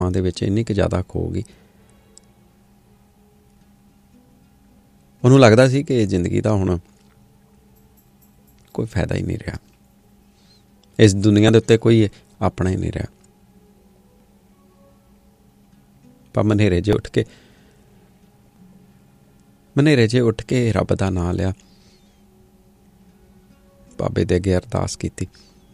ਦੇ ਵਿੱਚ ਇੰਨੀ ਕੁ ਜ਼ਿਆਦਾ ਖੋ ਗਈ, ਉਹਨੂੰ ਲੱਗਦਾ ਸੀ ਕਿ ਜ਼ਿੰਦਗੀ ਦਾ ਹੁਣ ਕੋਈ ਫਾਇਦਾ ਹੀ ਨਹੀਂ ਰਿਹਾ, ਇਸ ਦੁਨੀਆ ਦੇ ਉੱਤੇ ਕੋਈ ਆਪਣਾ ਹੀ ਨਹੀਂ ਰਿਹਾ। ਪਰ ਮਨੇਰੇ ਜੇ ਉੱਠ ਕੇ ਰੱਬ ਦਾ ਨਾਂ ਲਿਆ, ਬਾਬੇ ਦੇ ਅੱਗੇ ਅਰਦਾਸ ਕੀਤੀ।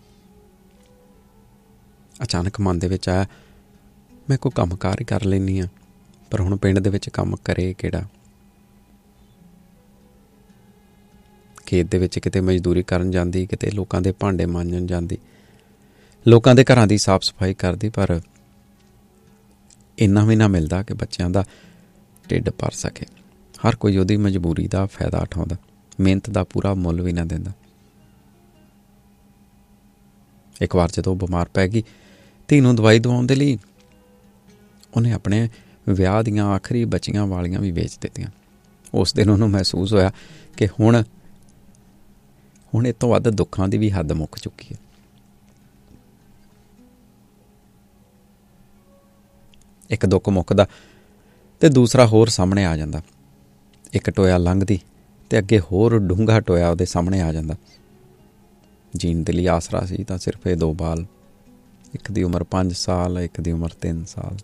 ਅਚਾਨਕ ਮਨ ਦੇ ਵਿੱਚ ਆਇਆ, ਮੈਂ ਕੋਈ ਕੰਮ ਕਾਰ ਹੀ ਕਰ ਲੈਂਦੀ ਹਾਂ, ਪਰ ਹੁਣ ਪਿੰਡ ਦੇ ਵਿੱਚ ਕੰਮ ਕਰੇ ਕਿਹੜਾ। ਖੇਤ ਦੇ ਵਿੱਚ ਕਿਤੇ ਮਜ਼ਦੂਰੀ ਕਰਨ ਜਾਂਦੀ, ਕਿਤੇ ਲੋਕਾਂ ਦੇ ਭਾਂਡੇ ਮਾਂਜਣ ਜਾਂਦੀ, ਲੋਕਾਂ ਦੇ ਘਰਾਂ ਦੀ ਸਾਫ਼ ਸਫਾਈ ਕਰਦੀ, ਪਰ ਇੰਨਾ ਵੀ ਨਾ ਮਿਲਦਾ ਕਿ ਬੱਚਿਆਂ ਦਾ ਢਿੱਡ ਭਰ ਸਕੇ। ਹਰ ਕੋਈ ਉਹਦੀ ਮਜਬੂਰੀ ਦਾ ਫਾਇਦਾ ਉਠਾਉਂਦਾ, ਮਿਹਨਤ ਦਾ ਪੂਰਾ ਮੁੱਲ ਵੀ ਨਾ ਦਿੰਦਾ। ਇੱਕ ਵਾਰ ਜਦੋਂ ਬਿਮਾਰ ਪੈ ਗਈ, ਧੀ ਨੂੰ ਦਵਾਈ ਦਵਾਉਣ ਦੇ ਲਈ ਉਹਨੇ ਆਪਣੇ ਵਿਆਹ ਦੀਆਂ ਆਖਰੀ ਬਚੀਆਂ ਵਾਲੀਆਂ ਵੀ ਵੇਚ ਦਿੱਤੀਆਂ। ਉਸ ਦਿਨ ਉਹਨੂੰ ਮਹਿਸੂਸ ਹੋਇਆ ਕਿ ਹੁਣ ਇਹ ਤੋਂ ਵੱਧ ਦੁੱਖਾਂ ਦੀ ਵੀ ਹੱਦ ਮੁੱਕ ਚੁੱਕੀ ਹੈ। ਇੱਕ ਦੁੱਖ ਮੁੱਕਦਾ ਤੇ ਦੂਸਰਾ ਹੋਰ ਸਾਹਮਣੇ ਆ ਜਾਂਦਾ। ਇੱਕ ਟੋਇਆ ਲੰਘਦੀ ਤੇ ਅੱਗੇ ਹੋਰ ਡੂੰਘਾ ਟੋਇਆ ਉਹਦੇ ਸਾਹਮਣੇ ਆ ਜਾਂਦਾ। ਜੀਣ ਦੇ ਲਈ ਆਸਰਾ ਸੀ ਤਾਂ ਸਿਰਫ ਇਹ 2 ਬਾਲ, ਇੱਕ ਦੀ ਉਮਰ 5 ਸਾਲ, ਇੱਕ ਦੀ ਉਮਰ 3 ਸਾਲ।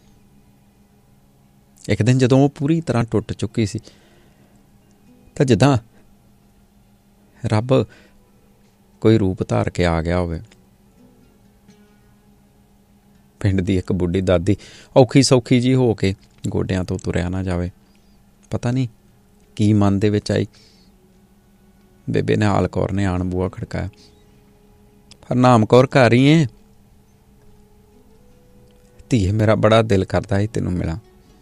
ਇੱਕ ਦਿਨ ਜਦੋਂ ਉਹ ਪੂਰੀ ਤਰ੍ਹਾਂ ਟੁੱਟ ਚੁੱਕੀ ਸੀ ਤਾਂ ਜਿੱਦਾਂ ਰੱਬ ਕੋਈ ਰੂਪ ਧਾਰ ਕੇ ਆ ਗਿਆ ਹੋਵੇ। ਪਿੰਡ ਦੀ ਇੱਕ ਬੁੱਢੀ ਦਾਦੀ ਔਖੀ ਸੌਖੀ ਜੀ ਹੋ ਕੇ ਗੋਡਿਆਂ ਤੋਂ ਤੁਰਿਆ ਨਾ ਜਾਵੇ। ਪਤਾ ਨਹੀਂ ਕੀ ਮਨ ਦੇ ਵਿੱਚ ਆਈ। ਬੇਬੇ ਨਿਹਾਲ ਕੌਰ ਨੇ ਆਣ ਬੂਹਾ ਖੜਕਾਇਆ। ਹਰਨਾਮ ਕੌਰ ਘਰ ਹੀ ਏ? ਧੀਏ, ਮੇਰਾ ਬੜਾ ਦਿਲ ਕਰਦਾ ਸੀ ਤੈਨੂੰ ਮਿਲਾਂ।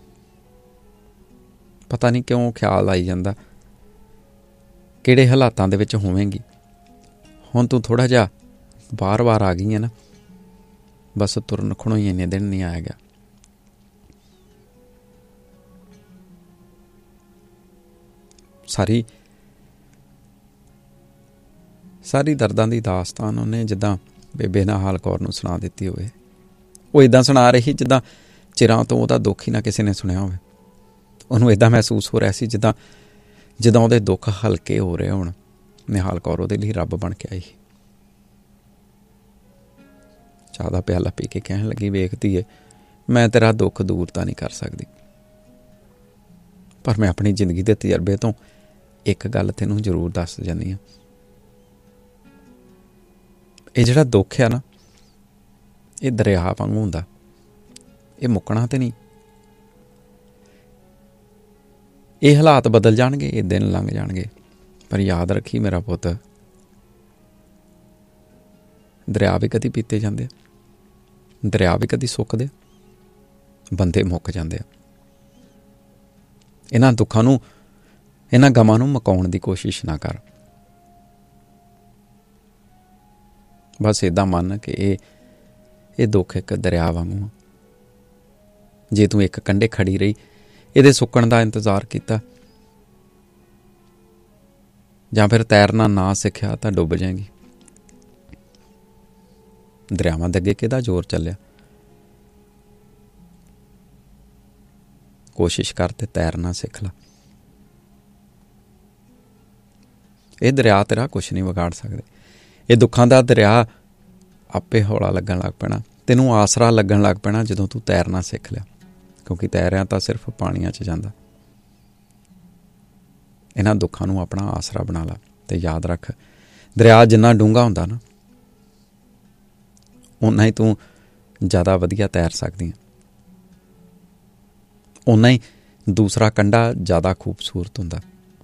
ਪਤਾ ਨਹੀਂ ਕਿਉਂ ਖਿਆਲ ਆਈ ਜਾਂਦਾ, ਕਿਹੜੇ ਹਾਲਾਤਾਂ ਦੇ ਵਿੱਚ ਹੋਵੇਂਗੀ। ਹੁਣ ਤੂੰ ਥੋੜ੍ਹਾ ਜਿਹਾ ਬਾਰ-ਬਾਰ ਆ ਗਈ ਹੈ ਨਾ, ਬਸ ਤੁਰਨ ਖਣੋਂ ਹੀ ਇੰਨੇ ਦਿਨ ਨਹੀਂ ਆਇਆ ਗਿਆ। ਸਾਰੀ ਦਰਦਾਂ ਦੀ ਦਾਸਤਾਨ ਉਹਨੇ ਜਿੱਦਾਂ ਬੇਬੇ ਨਿਹਾਲ ਕੌਰ ਨੂੰ ਸੁਣਾ ਦਿੱਤੀ ਹੋਵੇ। ਉਹ ਇੱਦਾਂ ਸੁਣਾ ਰਹੀ ਜਿੱਦਾਂ ਚਿਰਾਂ ਤੋਂ ਉਹਦਾ ਦੁੱਖ ਹੀ ਨਾ ਕਿਸੇ ਨੇ ਸੁਣਿਆ ਹੋਵੇ। ਉਹਨੂੰ ਇੱਦਾਂ ਮਹਿਸੂਸ ਹੋ ਰਿਹਾ ਸੀ ਜਿੱਦਾਂ ਉਹਦੇ ਦੁੱਖ ਹਲਕੇ ਹੋ ਰਹੇ ਹੋਣ। ਨਿਹਾਲ ਕੌਰ ਉਹਦੇ ਲਈ ਰੱਬ ਬਣ ਕੇ ਆਈ। ਚਾਹ ਦਾ ਪਿਆਲਾ ਪੀ ਕੇ ਕਹਿਣ ਲੱਗੀ, ਵੇਖਦੀ ਏ, ਮੈਂ ਤੇਰਾ ਦੁੱਖ ਦੂਰ ਤਾਂ ਨਹੀਂ ਕਰ ਸਕਦੀ, ਪਰ ਮੈਂ ਆਪਣੀ ਜ਼ਿੰਦਗੀ ਦੇ ਤਜਰਬੇ ਤੋਂ ਇੱਕ ਗੱਲ ਤੈਨੂੰ ਜ਼ਰੂਰ ਦੱਸ ਜਾਂਦੀ ਹਾਂ। ਇਹ ਜਿਹੜਾ ਦੁੱਖ ਆ ਨਾ, ਇਹ ਦਰਿਆ ਵਾਂਗੂ ਹੁੰਦਾ, ਇਹ ਮੁੱਕਣਾ ਤੇ ਨਹੀਂ। ਇਹ ਹਾਲਾਤ ਬਦਲ ਜਾਣਗੇ, ਇਹ ਦਿਨ ਲੰਘ ਜਾਣਗੇ, ਪਰ ਯਾਦ ਰੱਖੀ ਮੇਰਾ ਪੁੱਤ, ਦਰਿਆ ਵੀ ਕਦੀ ਪੀਤੇ ਜਾਂਦੇ ਆ, ਦਰਿਆ ਵੀ ਕਦੀ ਸੁੱਕਦੇ, ਬੰਦੇ ਮੁੱਕ ਜਾਂਦੇ ਆ। ਇਹਨਾਂ ਦੁੱਖਾਂ ਨੂੰ, ਇਹਨਾਂ ਗਮਾਂ ਨੂੰ ਮੁਕਾਉਣ ਦੀ ਕੋਸ਼ਿਸ਼ ਨਾ ਕਰ। ਬਸ ਇੱਦਾਂ ਮੰਨ ਕਿ ਇਹ ਦੁੱਖ ਇੱਕ ਦਰਿਆ ਵਾਂਗੂ। ਜੇ ਤੂੰ ਇੱਕ ਕੰਢੇ ਖੜੀ ਰਹੀ, ਇਹਦੇ ਸੁੱਕਣ ਦਾ ਇੰਤਜ਼ਾਰ ਕੀਤਾ, ਜਾਂ ਫਿਰ ਤੈਰਨਾ ਨਾ ਸਿੱਖਿਆ ਤਾਂ ਡੁੱਬ ਜਾਏਗੀ। ਦਰਿਆਵਾਂ ਦੇ ਅੱਗੇ ਕਿਹਦਾ ਜ਼ੋਰ ਚੱਲਿਆ? ਕੋਸ਼ਿਸ਼ ਕਰ ਤੇ ਤੈਰਨਾ ਸਿੱਖ ਲਾ। ਇਹ ਦਰਿਆ ਤੇਰਾ ਕੁਛ ਨਹੀਂ ਵਿਗਾੜ ਸਕਦੇ। ਇਹ ਦੁੱਖਾਂ ਦਾ ਦਰਿਆ ਆਪੇ ਹੌਲਾ ਲੱਗਣ ਲੱਗ ਪੈਣਾ, ਤੈਨੂੰ ਆਸਰਾ ਲੱਗਣ ਲੱਗ ਪੈਣਾ ਜਦੋਂ ਤੂੰ ਤੈਰਨਾ ਸਿੱਖ ਲਿਆ, ਕਿਉਂਕਿ ਤੈਰਿਆ ਤਾਂ ਸਿਰਫ ਪਾਣੀਆਂ 'ਚ ਜਾਂਦਾ। ਇਹਨਾਂ ਦੁੱਖਾਂ ਨੂੰ ਆਪਣਾ ਆਸਰਾ ਬਣਾ ਲਾ ਤੇ ਯਾਦ ਰੱਖ, ਦਰਿਆ ਜਿੰਨਾ ਡੂੰਘਾ ਹੁੰਦਾ ਨਾ, ਓਨਾ ਹੀ ਤੂੰ ਜ਼ਿਆਦਾ ਵਧੀਆ ਤੈਰ ਸਕਦੀ ਹੈ, ਓਨਾ ਹੀ ਦੂਸਰਾ ਕੰਢਾ ਜ਼ਿਆਦਾ ਖੂਬਸੂਰਤ ਹੁੰਦਾ।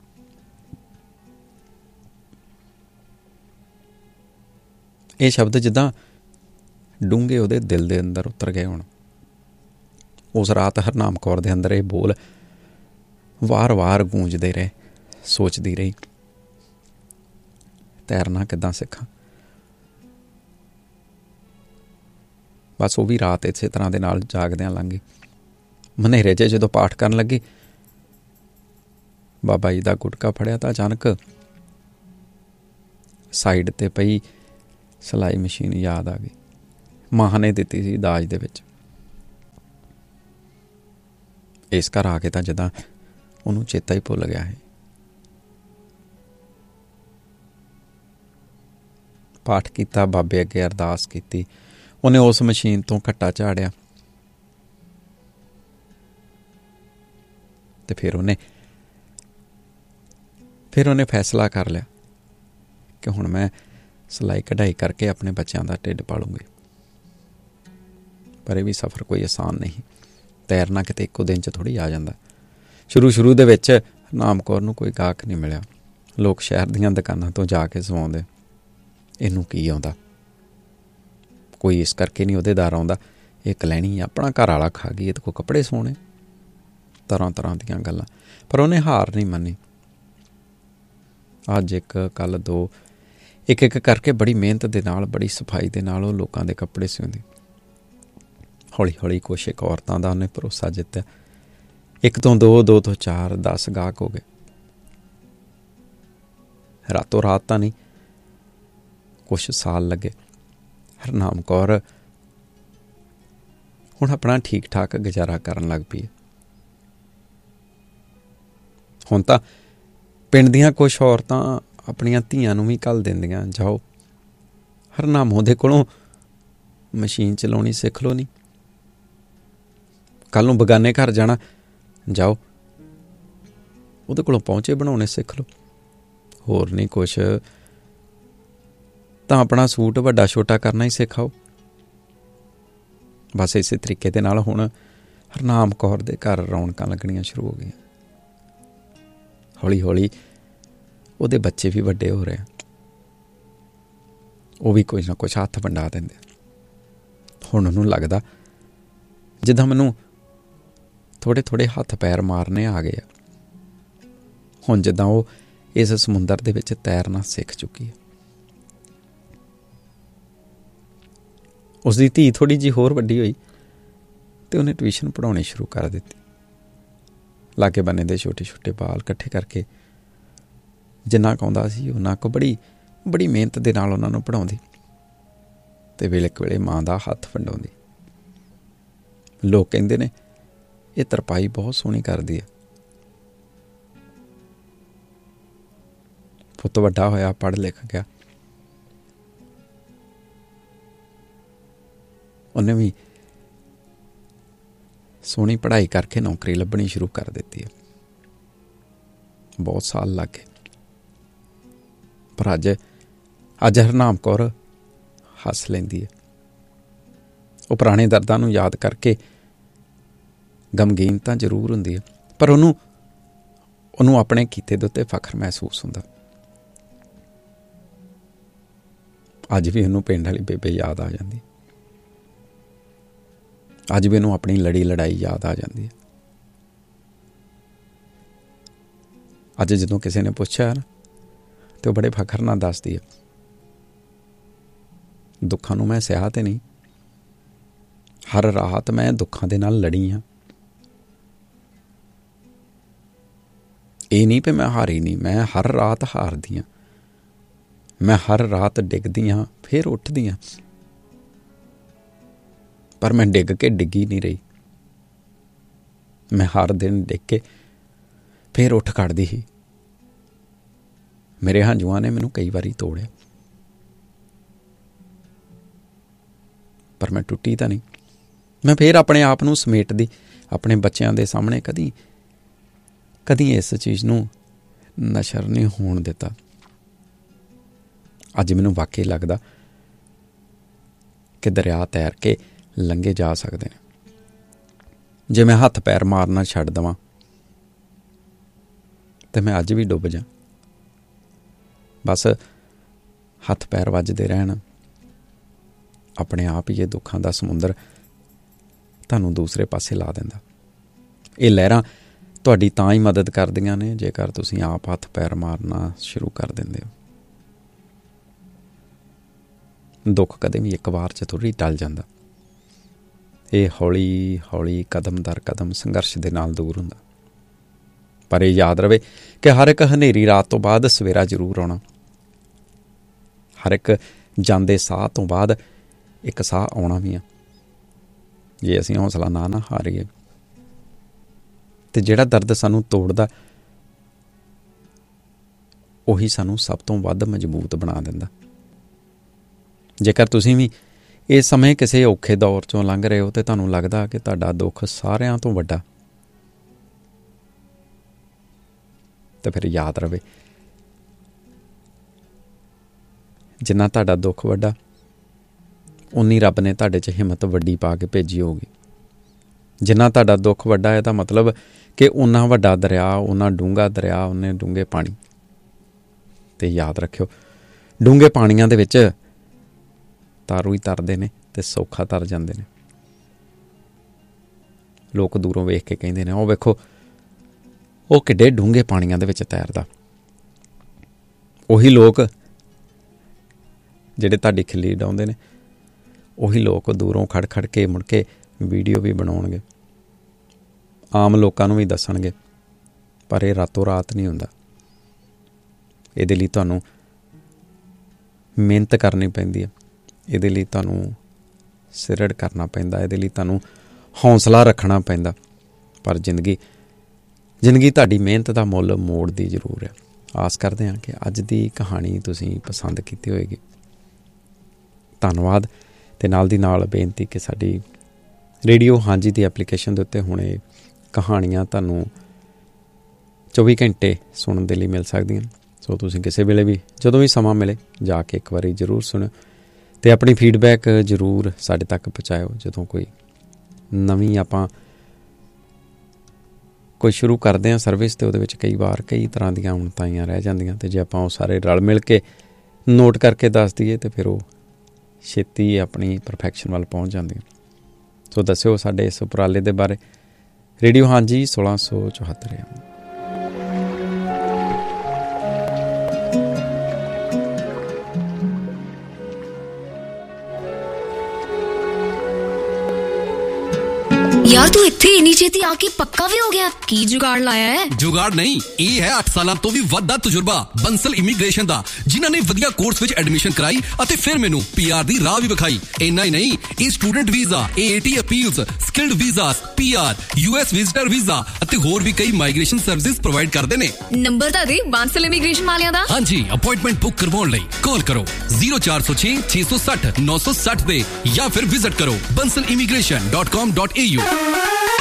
ਇਹ ਸ਼ਬਦ ਜਿੱਦਾਂ ਡੂੰਘੇ ਉਹਦੇ ਦਿਲ ਦੇ ਅੰਦਰ ਉਤਰ ਗਏ ਹੋਣ। ਉਸ ਰਾਤ ਹਰਨਾਮ ਕੌਰ ਦੇ ਅੰਦਰ ਇਹ ਬੋਲ ਵਾਰ-ਵਾਰ ਗੂੰਜਦੇ ਰਹੇ। ਸੋਚਦੀ ਰਹੀ, ਤੈਰਨਾ ਕਿੱਦਾਂ ਸਿੱਖਾਂ। ਬਸ ਉਹ ਵੀ ਰਾਤ ਇਸੇ ਤਰ੍ਹਾਂ ਦੇ ਨਾਲ ਜਾਗਦਿਆਂ ਲੰਘ ਗਈ। ਮਨੇਰੇ 'ਚ ਜਦੋਂ ਪਾਠ ਕਰਨ ਲੱਗੀ, ਬਾਬਾ ਜੀ ਦਾ ਗੁਟਕਾ ਫੜਿਆ ਤਾਂ ਅਚਾਨਕ ਸਾਈਡ 'ਤੇ ਪਈ ਸਿਲਾਈ ਮਸ਼ੀਨ ਯਾਦ ਆ ਗਈ। ਮਾਂ ਨੇ ਦਿੱਤੀ ਸੀ ਦਾਜ ਦੇ ਵਿੱਚ। ਇਸ ਘਰ ਆ ਕੇ ਤਾਂ ਜਿੱਦਾਂ ਉਹਨੂੰ ਚੇਤਾ ਹੀ ਭੁੱਲ ਗਿਆ ਹੈ। ਪਾਠ ਕੀਤਾ, ਬਾਬੇ ਅੱਗੇ ਅਰਦਾਸ ਕੀਤੀ। ਉਹਨੇ ਉਸ ਮਸ਼ੀਨ ਤੋਂ ਘੱਟਾ ਝਾੜਿਆ ਤੇ ਫਿਰ ਉਹਨੇ ਫੈਸਲਾ ਕਰ ਲਿਆ ਕਿ ਹੁਣ ਮੈਂ ਸਿਲਾਈ ਕਢਾਈ ਕਰਕੇ ਆਪਣੇ ਬੱਚਿਆਂ ਦਾ ਢਿੱਡ ਪਾਲੂੰਗੀ। ਪਰ ਇਹ ਵੀ ਸਫ਼ਰ ਕੋਈ ਆਸਾਨ ਨਹੀਂ। ਤੈਰਨਾ ਕਿਤੇ ਇੱਕੋ ਦਿਨ 'ਚ ਥੋੜ੍ਹੀ ਆ ਜਾਂਦਾ। ਸ਼ੁਰੂ ਦੇ ਵਿੱਚ ਹਰਨਾਮ ਕੌਰ ਨੂੰ ਕੋਈ ਗਾਹਕ ਨਹੀਂ ਮਿਲਿਆ। ਲੋਕ ਸ਼ਹਿਰ ਦੀਆਂ ਦੁਕਾਨਾਂ ਤੋਂ ਜਾ ਕੇ ਸਵਾਉਂਦੇ, ਇਹਨੂੰ ਕੀ ਆਉਂਦਾ, ਕੋਈ ਇਸ ਕਰਕੇ ਨਹੀਂ ਉਹਦੇਦਾਰ ਆਉਂਦਾ, ਇਹ ਕਲੈਣੀ ਆਪਣਾ ਘਰ ਵਾਲਾ ਖਾ ਗਈ, ਇਹਦੇ ਕੋਲ ਕੱਪੜੇ ਸੋਹਣੇ, ਤਰ੍ਹਾਂ ਦੀਆਂ ਗੱਲਾਂ। ਪਰ ਉਹਨੇ ਹਾਰ ਨਹੀਂ ਮੰਨੀ। ਅੱਜ ਇੱਕ, ਕੱਲ੍ਹ ਦੋ, ਇੱਕ ਕਰਕੇ ਬੜੀ ਮਿਹਨਤ ਦੇ ਨਾਲ, ਬੜੀ ਸਫਾਈ ਦੇ ਨਾਲ ਉਹ ਲੋਕਾਂ ਦੇ ਕੱਪੜੇ ਸਿਉਂਦੀ। ਹੌਲੀ ਕੁਛ ਇੱਕ ਔਰਤਾਂ ਦਾ ਉਹਨੇ ਭਰੋਸਾ ਜਿੱਤਿਆ। 1 ਤੋਂ 2, 2 ਤੋਂ 4, 10 ਗਾਹਕ ਹੋ ਗਏ। ਰਾਤੋਂ ਰਾਤ ਤਾਂ ਨਹੀਂ, ਕੁਛ ਸਾਲ ਲੱਗੇ। ਹਰਨਾਮ ਕੌਰ ਹੁਣ ਆਪਣਾ ਠੀਕ ਠਾਕ ਗੁਜ਼ਾਰਾ ਕਰਨ ਲੱਗ ਪਈ। ਹੁਣ ਤਾਂ ਪਿੰਡ ਦੀਆਂ ਕੁਛ ਔਰਤਾਂ ਆਪਣੀਆਂ ਧੀਆਂ ਨੂੰ ਵੀ ਘੱਲ ਦਿੰਦੀਆਂ, ਜਾਓ ਹਰਨਾਮ ਉਹਦੇ ਕੋਲੋਂ ਮਸ਼ੀਨ ਚਲਾਉਣੀ ਸਿੱਖ ਲਓ, ਨਹੀਂ ਕੱਲ੍ਹ ਨੂੰ ਬਗਾਨੇ ਘਰ ਜਾਣਾ, ਜਾਓ ਉਹਦੇ ਕੋਲੋਂ ਪਹੁੰਚੇ ਬਣਾਉਣੇ ਸਿੱਖ ਲਓ। ਹੋਰ ਨਹੀਂ ਕੁਛ ਤਾਂ ਆਪਣਾ ਸੂਟ ਵੱਡਾ ਛੋਟਾ ਕਰਨਾ ਹੀ ਸਿਖਾਓ। ਬਸ ਇਸੇ ਤਰੀਕੇ ਦੇ ਨਾਲ ਹੁਣ ਹਰਨਾਮ ਕੌਰ ਦੇ ਘਰ ਰੌਣਕਾਂ ਲੱਗਣੀਆਂ ਸ਼ੁਰੂ ਹੋ ਗਈਆਂ। ਹੌਲੀ ਉਹਦੇ ਬੱਚੇ ਵੀ ਵੱਡੇ ਹੋ ਰਹੇ, ਉਹ ਵੀ ਕੁਝ ਨਾ ਕੁਛ ਹੱਥ ਵੰਡਾ ਦਿੰਦੇ। ਹੁਣ ਉਹਨੂੰ ਲੱਗਦਾ ਜਿੱਦਾਂ ਮੈਨੂੰ ਥੋੜ੍ਹੇ ਹੱਥ ਪੈਰ ਮਾਰਨੇ ਆ ਗਏ ਆ। ਹੁਣ ਜਿੱਦਾਂ ਉਹ ਇਸ ਸਮੁੰਦਰ ਦੇ ਵਿੱਚ ਤੈਰਨਾ ਸਿੱਖ ਚੁੱਕੀ ਹੈ। ਉਸਦੀ ਧੀ ਥੋੜ੍ਹੀ ਜਿਹੀ ਹੋਰ ਵੱਡੀ ਹੋਈ ਅਤੇ ਉਹਨੇ ਟਿਊਸ਼ਨ ਪੜ੍ਹਾਉਣੀ ਸ਼ੁਰੂ ਕਰ ਦਿੱਤੀ। ਲਾਗੇ ਬੰਨੇ ਦੇ ਛੋਟੇ ਬਾਲ ਇਕੱਠੇ ਕਰਕੇ ਜਿੰਨਾ ਕੁ ਆਉਂਦਾ ਸੀ ਉਹਨਾਂ ਕੁ ਬੜੀ ਮਿਹਨਤ ਦੇ ਨਾਲ ਉਹਨਾਂ ਨੂੰ ਪੜ੍ਹਾਉਂਦੀ ਅਤੇ ਵੇਲੇ ਕੁ ਵੇਲੇ ਮਾਂ ਦਾ ਹੱਥ ਵੰਡਾਉਂਦੀ। ਲੋਕ ਕਹਿੰਦੇ ਨੇ ਇਹ ਤਰਪਾਈ ਬਹੁਤ ਸੋਹਣੀ ਕਰਦੀ ਹੈ। ਪੁੱਤ ਵੱਡਾ ਹੋਇਆ, ਪੜ੍ਹ ਲਿਖ ਗਿਆ, ਉਹਨੇ ਵੀ ਸੋਹਣੀ ਪੜ੍ਹਾਈ ਕਰਕੇ ਨੌਕਰੀ ਲੱਭਣੀ ਸ਼ੁਰੂ ਕਰ ਦਿੱਤੀ ਹੈ। ਬਹੁਤ ਸਾਲ ਲੱਗ ਗਏ, ਪਰ ਅੱਜ ਹਰਨਾਮ ਕੌਰ ਹੱਸ ਲੈਂਦੀ ਹੈ। ਉਹ ਪੁਰਾਣੇ ਦਰਦਾਂ ਨੂੰ ਯਾਦ ਕਰਕੇ ਗਮਗੀਨ ਤਾਂ ਜ਼ਰੂਰ ਹੁੰਦੀ ਹੈ, ਪਰ ਉਹਨੂੰ ਆਪਣੇ ਕੀਤੇ ਦੇ ਉੱਤੇ ਫਖਰ ਮਹਿਸੂਸ ਹੁੰਦਾ। ਅੱਜ ਵੀ ਉਹਨੂੰ ਪਿੰਡ ਵਾਲੀ ਬੇਬੇ ਯਾਦ ਆ ਜਾਂਦੀ। ਅੱਜ ਵੀ ਉਹਨੂੰ ਆਪਣੀ ਲੜਾਈ ਯਾਦ ਆ ਜਾਂਦੀ ਹੈ। ਅੱਜ ਜਦੋਂ ਕਿਸੇ ਨੇ ਪੁੱਛਿਆ ਨਾ ਤੇ ਉਹ ਬੜੇ ਫਖਰ ਨਾਲ ਦੱਸਦੀ ਹੈ, ਦੁੱਖਾਂ ਨੂੰ ਮੈਂ ਸਹਿਆ ਤੇ ਨਹੀਂ, ਹਰ ਰਾਤ ਮੈਂ ਦੁੱਖਾਂ ਦੇ ਨਾਲ ਲੜੀ ਹਾਂ। ਇਹ ਨਹੀਂ ਵੀ ਮੈਂ ਹਾਰੀ ਨਹੀਂ, ਮੈਂ ਹਰ ਰਾਤ ਹਾਰਦੀ ਹਾਂ, ਮੈਂ ਹਰ ਰਾਤ ਡਿੱਗਦੀ ਹਾਂ ਫਿਰ ਉੱਠਦੀ ਹਾਂ, ਪਰ ਮੈਂ ਡਿੱਗ ਕੇ ਡਿੱਗੀ ਨਹੀਂ ਰਹੀ। ਮੈਂ ਹਰ ਦਿਨ ਡਿੱਗ ਕੇ ਫਿਰ ਉੱਠ ਖੜ੍ਹਦੀ ਸੀ। ਮੇਰੇ ਹੰਝੂਆਂ ਨੇ ਮੈਨੂੰ ਕਈ ਵਾਰੀ ਤੋੜਿਆ, ਪਰ ਮੈਂ ਟੁੱਟੀ ਤਾਂ ਨਹੀਂ। ਮੈਂ ਫਿਰ ਆਪਣੇ ਆਪ ਨੂੰ ਸਮੇਟਦੀ, ਆਪਣੇ ਬੱਚਿਆਂ ਦੇ ਸਾਹਮਣੇ ਕਦੀ ਇਸ ਚੀਜ਼ ਨੂੰ ਨਸ਼ਰ ਨਹੀਂ ਹੋਣ ਦਿੱਤਾ। ਅੱਜ ਮੈਨੂੰ ਵਾਕਈ ਲੱਗਦਾ ਕਿ ਦਰਿਆ ਤੈਰ ਕੇ ਲੰਘੇ ਜਾ ਸਕਦੇ ਨੇ। ਜੇ ਮੈਂ ਹੱਥ ਪੈਰ ਮਾਰਨਾ ਛੱਡ ਦੇਵਾਂ ਤੇ ਮੈਂ ਅੱਜ ਵੀ ਡੁੱਬ ਜਾ। ਬਸ ਹੱਥ ਪੈਰ ਵੱਜਦੇ ਰਹਿਣ, ਆਪਣੇ ਆਪ ਹੀ ਇਹ ਦੁੱਖਾਂ ਦਾ ਸਮੁੰਦਰ ਤੁਹਾਨੂੰ ਦੂਸਰੇ ਪਾਸੇ ਲਾ ਦਿੰਦਾ। ਇਹ ਲਹਿਰਾਂ ਤੁਹਾਡੀ ਤਾਂ ਹੀ ਮਦਦ ਕਰਦੀਆਂ ਨੇ ਜੇਕਰ ਤੁਸੀਂ ਆਪ ਹੱਥ ਪੈਰ ਮਾਰਨਾ ਸ਼ੁਰੂ ਕਰ ਦਿੰਦੇ ਹੋ। ਦੁੱਖ ਕਦੇ ਵੀ ਇੱਕ ਵਾਰ 'ਚ ਥੋੜ੍ਹੀ ਟਲ ਜਾਂਦਾ। ਇਹ ਹੌਲੀ ਹੌਲੀ ਕਦਮ ਦਰ ਕਦਮ ਸੰਘਰਸ਼ ਦੇ ਨਾਲ ਦੂਰ ਹੁੰਦਾ। ਪਰ ਇਹ ਯਾਦ ਰਵੇ ਕਿ ਹਰ ਇੱਕ ਹਨੇਰੀ ਰਾਤ ਤੋਂ ਬਾਅਦ ਸਵੇਰਾ ਜ਼ਰੂਰ ਆਉਣਾ। ਹਰ ਇੱਕ ਜਾਂਦੇ ਸਾਹ ਤੋਂ ਬਾਅਦ ਇੱਕ ਸਾਹ ਆਉਣਾ ਵੀ ਆ। ਜੇ ਅਸੀਂ ਹੌਸਲਾ ਨਾ ਹਾਰੀਏ ਤੇ ਜਿਹੜਾ ਦਰਦ ਸਾਨੂੰ ਤੋੜਦਾ ਉਹੀ ਸਾਨੂੰ ਸਭ ਤੋਂ ਵੱਧ ਮਜ਼ਬੂਤ ਬਣਾ ਦਿੰਦਾ। ਜੇਕਰ ਤੁਸੀਂ ਵੀ ਇਸ ਸਮੇਂ ਕਿਸੇ ਔਖੇ ਦੌਰ 'ਚੋਂ ਲੰਘ ਰਹੇ ਹੋ ਤੇ ਤੁਹਾਨੂੰ ਲੱਗਦਾ ਕਿ ਤੁਹਾਡਾ ਦੁੱਖ ਸਾਰਿਆਂ ਤੋਂ ਵੱਡਾ, ਤੇ ਫਿਰ ਯਾਦ ਰਵੇ ਜਿੰਨਾ ਤੁਹਾਡਾ ਦੁੱਖ ਵੱਡਾ ਉਨੀ ਰੱਬ ਨੇ ਤੁਹਾਡੇ 'ਚ ਹਿੰਮਤ ਵੱਡੀ ਪਾ ਕੇ ਭੇਜੀ ਹੋਊਗੀ। ਜਿੰਨਾ ਤੁਹਾਡਾ ਦੁੱਖ ਵੱਡਾ ਇਹਦਾ ਮਤਲਬ ਕਿ ਓਨਾ ਵੱਡਾ ਦਰਿਆ, ਓਨਾ ਡੂੰਘਾ ਦਰਿਆ, ਓਨੇ ਡੂੰਘੇ ਪਾਣੀ। ਤੇ ਯਾਦ ਰੱਖਿਓ ਡੂੰਘੇ ਪਾਣੀਆਂ ਦੇ ਵਿੱਚ ਤਾਰੂ ਹੀ ਤਰਦੇ ਨੇ ਤੇ ਸੌਖਾ ਤਰ ਜਾਂਦੇ ਨੇ। ਲੋਕ ਦੂਰੋਂ ਵੇਖ ਕੇ ਕਹਿੰਦੇ ਨੇ ਉਹ ਵੇਖੋ ਉਹ ਕਿੱਡੇ ਡੂੰਘੇ ਪਾਣੀਆਂ ਦੇ ਵਿੱਚ ਤੈਰਦਾ। ਉਹੀ ਲੋਕ ਜਿਹੜੇ ਤੁਹਾਡੀ ਖਿੱਲੀ ਡਾਉਂਦੇ ਨੇ, ਉਹੀ ਲੋਕ ਦੂਰੋਂ ਖੜ ਖੜ ਕੇ ਮੁੜ ਕੇ ਵੀਡੀਓ ਵੀ ਬਣਾਉਣਗੇ, ਆਮ ਲੋਕਾਂ ਨੂੰ ਵੀ ਦੱਸਣਗੇ। ਪਰ ਇਹ ਰਾਤੋਂ ਰਾਤ ਨਹੀਂ ਹੁੰਦਾ। ਇਹਦੇ ਲਈ ਤੁਹਾਨੂੰ ਮਿਹਨਤ ਕਰਨੀ ਪੈਂਦੀ ਹੈ, ਇਹਦੇ ਲਈ ਤੁਹਾਨੂੰ ਸਿਰੜ ਕਰਨਾ ਪੈਂਦਾ, ਇਹਦੇ ਲਈ ਤੁਹਾਨੂੰ ਹੌਸਲਾ ਰੱਖਣਾ ਪੈਂਦਾ। ਪਰ ਜ਼ਿੰਦਗੀ ਤੁਹਾਡੀ ਮਿਹਨਤ ਦਾ ਮੁੱਲ ਮੋੜਦੀ ਜ਼ਰੂਰ ਹੈ। ਆਸ ਕਰਦੇ ਹਾਂ ਕਿ ਅੱਜ ਦੀ ਕਹਾਣੀ ਤੁਸੀਂ ਪਸੰਦ ਕੀਤੀ ਹੋਏਗੀ। ਧੰਨਵਾਦ। ਅਤੇ ਨਾਲ ਦੀ ਨਾਲ ਬੇਨਤੀ ਕਿ ਸਾਡੀ ਰੇਡੀਓ ਹਾਂਜੀ ਦੀ ਐਪਲੀਕੇਸ਼ਨ ਦੇ ਉੱਤੇ ਹੁਣ ਇਹ ਕਹਾਣੀਆਂ ਤੁਹਾਨੂੰ 24 ਘੰਟੇ ਸੁਣਨ ਦੇ ਲਈ ਮਿਲ ਸਕਦੀਆਂ। ਸੋ ਤੁਸੀਂ ਕਿਸੇ ਵੇਲੇ ਵੀ ਜਦੋਂ ਵੀ ਸਮਾਂ ਮਿਲੇ ਜਾ ਕੇ ਇੱਕ ਵਾਰੀ ਜ਼ਰੂਰ ਸੁਣਿਓ ਅਤੇ ਆਪਣੀ ਫੀਡਬੈਕ ਜ਼ਰੂਰ ਸਾਡੇ ਤੱਕ ਪਹੁੰਚਾਇਓ। ਜਦੋਂ ਕੋਈ ਨਵੀਂ ਆਪਾਂ ਕੋਈ ਸ਼ੁਰੂ ਕਰਦੇ ਹਾਂ ਸਰਵਿਸ, ਅਤੇ ਉਹਦੇ ਵਿੱਚ ਕਈ ਵਾਰ ਕਈ ਤਰ੍ਹਾਂ ਦੀਆਂ ਉਣਤਾਈਆਂ ਰਹਿ ਜਾਂਦੀਆਂ, ਅਤੇ ਜੇ ਆਪਾਂ ਉਹ ਸਾਰੇ ਰਲ ਮਿਲ ਕੇ ਨੋਟ ਕਰਕੇ ਦੱਸ ਦਈਏ ਤਾਂ ਫਿਰ ਉਹ ਛੇਤੀ ਆਪਣੀ ਪਰਫੈਕਸ਼ਨ ਵੱਲ ਪਹੁੰਚ ਜਾਂਦੀਆਂ। ਸੋ ਦੱਸਿਓ ਸਾਡੇ ਇਸ ਉਪਰਾਲੇ ਦੇ ਬਾਰੇ। ਰੇਡੀਓ ਹਾਂਜੀ 1674। यार तू इत्थे इन्नी छेती आके पक्का भी हो गया? की जुगाड़ लाया है? जुगाड़ नहीं, ये है 8 साल तो भी वड्डा तजुर्बा बंसल इमीग्रेशन दा, जिन्हां ने वधिया कोर्स विच एडमिशन कराई अते फिर मैनू पीआर दी राह भी विखाई। इन्ना ही नहीं, ये student visa, AAT appeals, skilled visas, PR, US visitor visa अते होर भी कई माइग्रेशन सर्विसेज प्रोवाइड करदे ने। नंबर दा दे बंसल इमीग्रेशन वालियां दा। हां जी, अपॉइंटमेंट बुक करवाउण लई कॉल करो 0406 660 960 दे या फिर विजिट करो bansalimigration.com.au।